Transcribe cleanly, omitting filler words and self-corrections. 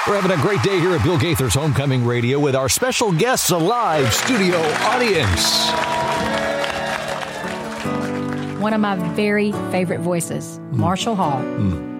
We're having a great day here at Bill Gaither's Homecoming Radio with our special guests, a live studio audience. One of my very favorite voices, Marshall Hall.